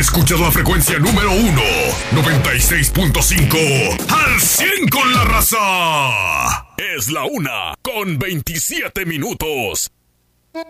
Escuchas la frecuencia número 1, 96.5, al 100 con la raza. Es la 1:27.